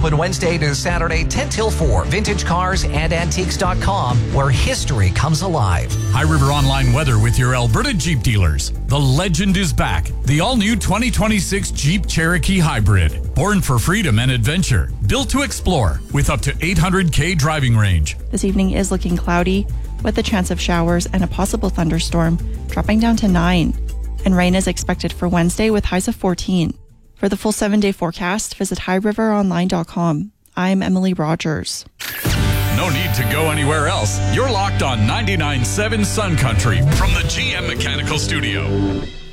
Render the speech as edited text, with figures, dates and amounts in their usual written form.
open Wednesday to Saturday, 10 till 4. VintageCarsAndAntiques.com, where history comes alive. High River Online weather with your Alberta Jeep dealers. The legend is back. The all-new 2026 Jeep Cherokee Hybrid. Born for freedom and adventure. Built to explore with up to 800K driving range. This evening is looking cloudy with the chance of showers and a possible thunderstorm, dropping down to 9. And rain is expected for Wednesday with highs of 14. For the full 7-day forecast, visit highriveronline.com. I'm Emily Rogers. No need to go anywhere else. You're locked on 99.7 Sun Country from the GM Mechanical Studio.